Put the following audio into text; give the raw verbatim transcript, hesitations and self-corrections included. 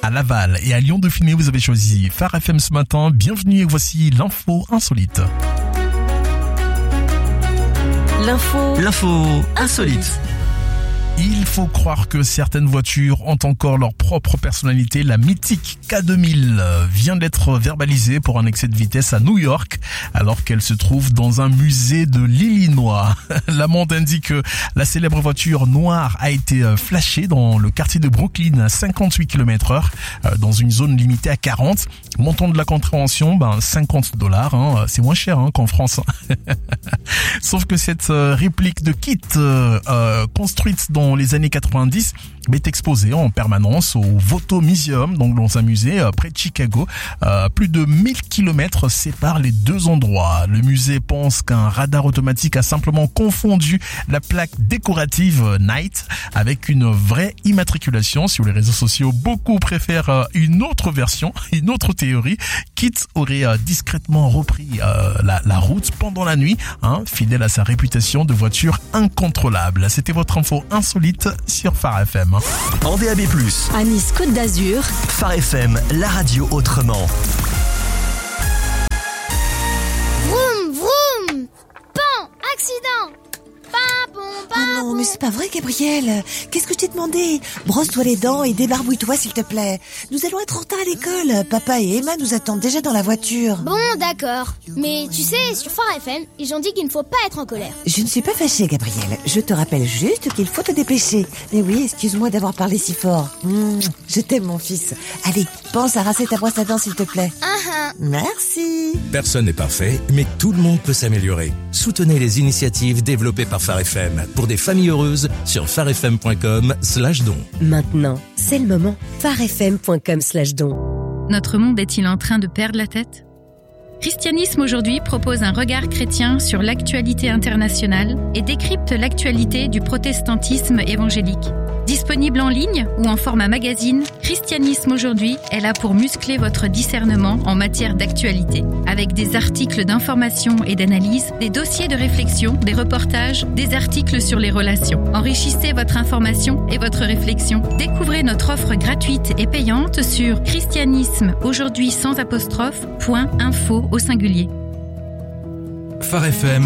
à Laval et à Lyon-Dauphiné, vous avez choisi Phare F M ce matin. Bienvenue et voici l'info insolite. L'info... L'info insolite. Il faut croire que certaines voitures ont encore leur propre personnalité. La mythique K deux mille vient d'être verbalisée pour un excès de vitesse à New York alors qu'elle se trouve dans un musée de l'Illinois. L'amende indique que la célèbre voiture noire a été flashée dans le quartier de Brooklyn à cinquante-huit kilomètres heure dans une zone limitée à quarante. Montant de la contravention, ben cinquante dollars. Hein, c'est moins cher hein, qu'en France. Sauf que cette réplique de kit euh, construite dans les années quatre-vingt-dix est exposée en permanence au Voto Museum, donc dans un musée euh, près de Chicago. Euh, plus de mille kilomètres séparent les deux endroits. Le musée pense qu'un radar automatique a simplement confondu la plaque décorative Night avec une vraie immatriculation. Sur les réseaux sociaux, beaucoup préfèrent euh, une autre version, une autre théorie. Kit aurait euh, discrètement repris euh, la, la route pendant la nuit, hein, fidèle à sa réputation de voiture incontrôlable. C'était votre info insolite sur Phare F M. En D A B plus, à Nice Côte d'Azur, Phare F M, la radio autrement. Vroom, vroom. Pan, accident. Pam, pom, pam, Oh non, mais c'est pas vrai, Gabriel. Qu'est-ce que je t'ai demandé? Brosse-toi les dents et débarbouille-toi, s'il te plaît. Nous allons être en retard à l'école. Papa et Emma nous attendent déjà dans la voiture. Bon, d'accord. Mais tu sais, sur Phare F M, ils ont dit qu'il ne faut pas être en colère. Je ne suis pas fâchée, Gabriel. Je te rappelle juste qu'il faut te dépêcher. Mais oui, excuse-moi d'avoir parlé si fort. Mmh, je t'aime, mon fils. Allez, pense à rincer ta brosse à dents, s'il te plaît. Ah, Merci. Personne n'est parfait, mais tout le monde peut s'améliorer. Soutenez les initiatives développées par Phare F M pour des familles heureuses sur pharefm.com slash don. maintenant, c'est le moment. pharefm.com slash don. Notre monde est-il en train de perdre la tête ? Christianisme aujourd'hui propose un regard chrétien sur l'actualité internationale et décrypte l'actualité du protestantisme évangélique. Disponible en ligne ou en format magazine, Christianisme aujourd'hui est là pour muscler votre discernement en matière d'actualité. Avec des articles d'information et d'analyse, des dossiers de réflexion, des reportages, des articles sur les relations. Enrichissez votre information et votre réflexion. Découvrez notre offre gratuite et payante sur christianisme aujourd'hui sans apostrophe, point info au singulier. Phare F M,